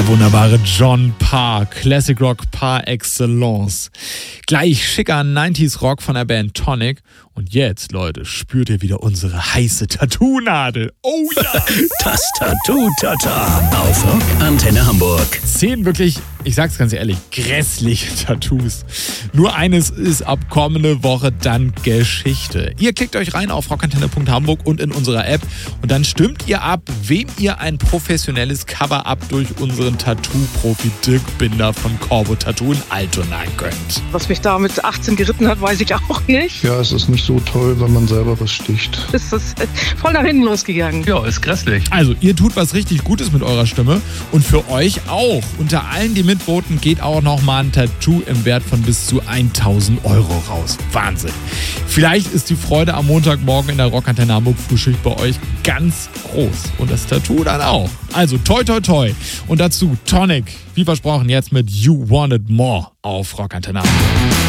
Wunderbare John Parr, Classic Rock par excellence. Gleich schicker 90s Rock von der Band Tonic. Und jetzt, Leute, spürt ihr wieder unsere heiße Tattoo-Nadel. Oh ja! Das Tattoo-Tata auf Rock Antenne Hamburg. 10 wirklich, ich sag's ganz ehrlich, grässliche Tattoos. Nur eines ist ab kommende Woche dann Geschichte. Ihr klickt euch rein auf rockantenne.hamburg und in unserer App und dann stimmt ihr ab, wem ihr ein professionelles Cover-Up durch unseren Tattoo-Profi Dirk Binder von Corvo Tattoo in Altona gönnt. Was mich da mit 18 geritten hat, weiß ich auch nicht. Ja, es ist nicht so toll, wenn man selber was sticht. Ist das voll nach hinten losgegangen. Ja, ist grässlich. Also, ihr tut was richtig Gutes mit eurer Stimme und für euch auch. Unter allen, die mitvoten, geht auch nochmal ein Tattoo im Wert von bis zu 1.000 Euro raus. Wahnsinn. Vielleicht ist die Freude am Montagmorgen in der Rockantenne Hamburg Frühschicht bei euch ganz groß. Und das Tattoo dann auch. Also, toi, toi, toi. Und dazu Tonic, wie versprochen, jetzt mit You Wanted More auf Rockantenne Hamburg.